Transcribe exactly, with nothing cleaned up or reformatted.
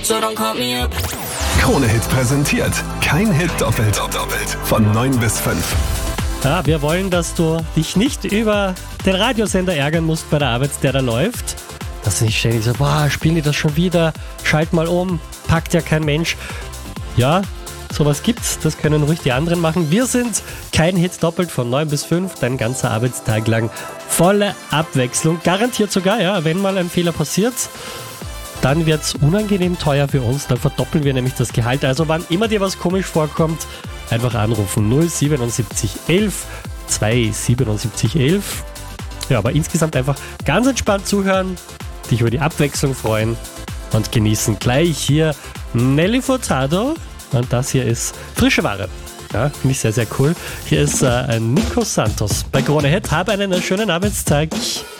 So don't call me up. Krone Hit präsentiert. Kein Hit doppelt. doppelt. Von neun bis fünf. Ja, wir wollen, dass du dich nicht über den Radiosender ärgern musst bei der Arbeit, der da läuft. Dass du nicht ständig so, boah, spielen die das schon wieder? Schalt mal um, packt ja kein Mensch. Ja, sowas gibt's, das können ruhig die anderen machen. Wir sind kein Hit doppelt von neun bis fünf, dein ganzer Arbeitstag lang. Volle Abwechslung, garantiert sogar, ja, wenn mal ein Fehler passiert, dann wird's unangenehm teuer für uns, dann verdoppeln wir nämlich das Gehalt. Also wann immer dir was komisch vorkommt, einfach anrufen null siebenundsiebzig elf zweihundertsiebenundsiebzig elf. Ja, aber insgesamt einfach ganz entspannt zuhören, dich über die Abwechslung freuen und genießen. Gleich hier Nelly Furtado und das hier ist frische Ware. Ja, finde ich sehr, sehr cool. Hier ist äh, Nico Santos bei Krone Hit. Hab einen schönen Arbeitstag.